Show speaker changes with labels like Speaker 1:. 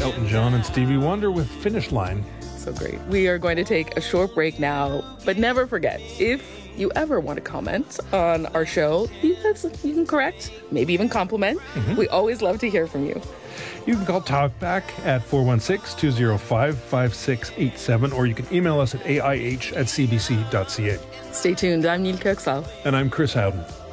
Speaker 1: Elton John and Stevie Wonder with Finish Line.
Speaker 2: So great. We are going to take a short break now, but never forget, if you ever want to comment on our show, you can correct, maybe even compliment. We always love to hear from you.
Speaker 1: You can call Talkback at 416-205-5687, or you can email us at aih@cbc.ca.
Speaker 2: Stay tuned. I'm Neil Kirksall.
Speaker 1: And I'm Chris Howden.